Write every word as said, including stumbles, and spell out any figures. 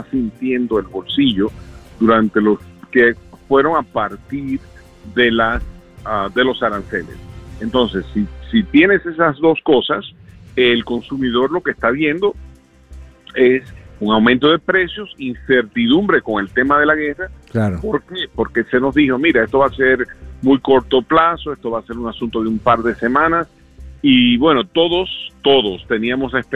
sintiendo el bolsillo durante los que fueron a partir de las uh, de los aranceles. Entonces, si, si tienes esas dos cosas, el consumidor lo que está viendo es un aumento de precios, incertidumbre con el tema de la guerra. Claro. ¿Por qué? Porque se nos dijo, mira, esto va a ser muy corto plazo, esto va a ser un asunto de un par de semanas, y bueno, todos, todos teníamos la